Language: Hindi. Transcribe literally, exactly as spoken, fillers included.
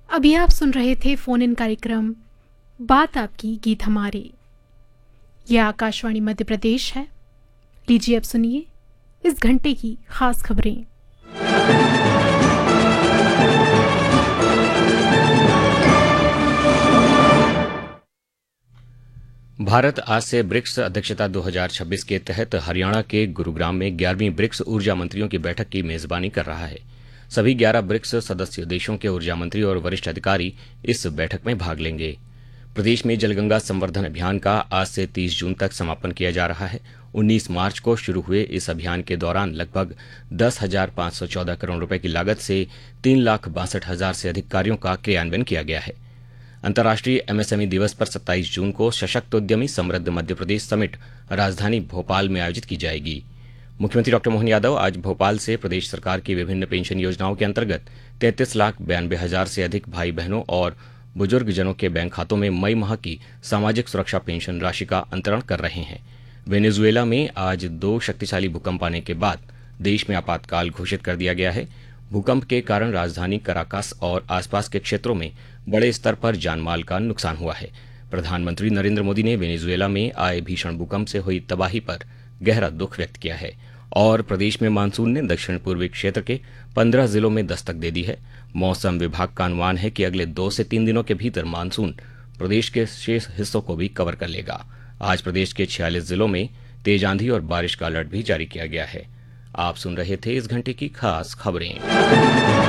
अभी आप सुन रहे थे फोन इन कार्यक्रम बात आपकी गीत हमारे। यह आकाशवाणी मध्य प्रदेश है। लीजिए अब सुनिए इस घंटे की खास खबरें। भारत आज से ब्रिक्स अध्यक्षता दो हज़ार छब्बीस के तहत हरियाणा के गुरुग्राम में ग्यारहवीं ब्रिक्स ऊर्जा मंत्रियों की बैठक की मेजबानी कर रहा है। सभी ग्यारह ब्रिक्स सदस्य देशों के ऊर्जा मंत्री और वरिष्ठ अधिकारी इस बैठक में भाग लेंगे। प्रदेश में जलगंगा संवर्धन अभियान का आज से तीस जून तक समापन किया जा रहा है। उन्नीस मार्च को शुरू हुए इस अभियान के दौरान लगभग दस हजार पांच सौ चौदह करोड़ रुपए की लागत से तीन लाख बासठ हजार से अधिक कार्यों का क्रियान्वयन किया गया है। अंतर्राष्ट्रीय एमएसएमई दिवस पर सत्ताईस जून को सशक्त उद्यमी समृद्ध मध्य प्रदेश समिट राजधानी भोपाल में आयोजित की जाएगी। मुख्यमंत्री डॉक्टर मोहन यादव आज भोपाल से प्रदेश सरकार की विभिन्न पेंशन योजनाओं के अंतर्गत तैंतीस लाख बयानबे हजार से अधिक भाई बहनों और बुजुर्गजनों के बैंक खातों में मई माह की सामाजिक सुरक्षा पेंशन राशि का अंतरण कर रहे हैं। वेनेजुएला में आज दो शक्तिशाली भूकंप आने के बाद देश में आपातकाल घोषित कर दिया गया है। भूकंप के कारण राजधानी कराकास और आसपास के क्षेत्रों में बड़े स्तर पर जानमाल का नुकसान हुआ है। प्रधानमंत्री नरेंद्र मोदी ने वेनेजुएला में आए भीषण भूकंप से हुई तबाही पर गहरा दुख व्यक्त किया है और प्रदेश में मानसून ने दक्षिण पूर्वी क्षेत्र के पंद्रह जिलों में दस्तक दे दी है। मौसम विभाग का अनुमान है कि अगले दो से तीन दिनों के भीतर मानसून प्रदेश के शेष हिस्सों को भी कवर कर लेगा। आज प्रदेश के छियालीस जिलों में तेज आंधी और बारिश का अलर्ट भी जारी किया गया है। आप सुन रहे थे इस घंटे की खास खबरें।